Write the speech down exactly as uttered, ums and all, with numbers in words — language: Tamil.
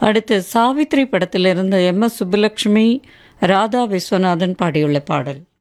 அடுத்து சாவித்ரி படத்திலிருந்து எம் எஸ் சுப்புலட்சுமி ராதா விஸ்வநாதன் பாடியுள்ள பாடல்.